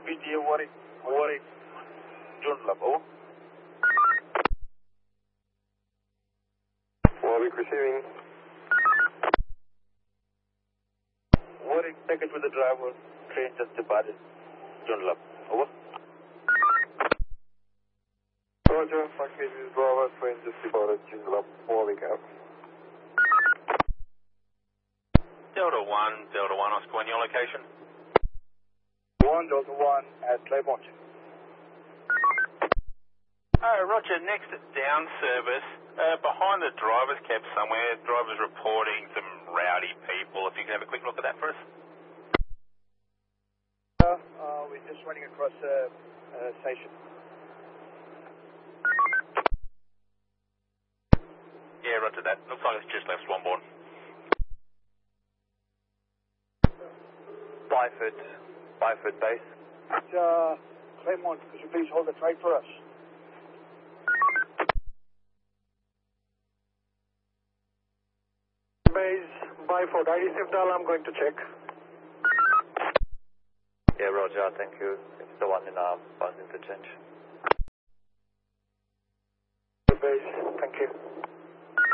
PTA Warwick, Joondalup, over. Warwick receiving. Warwick, package with the driver, train just departed, Joondalup, over. Roger, package with driver, train just departed, Joondalup, Warwick out. Delta 1, Oscar 1, your location? 1 Delta 1 at Claymont. Roger, next down service, behind the driver's cab somewhere, driver's reporting some rowdy people. If you can have a quick look at that for us. We're just running across station. Yeah, roger that. Looks like it's just left Swanbourne. Byford base. Claymont, could you please hold the trade for us? Base, Byford, IDCF dial, I'm going to check. Yeah, roger, thank you. It's the one in our bus interchange. Base, thank you.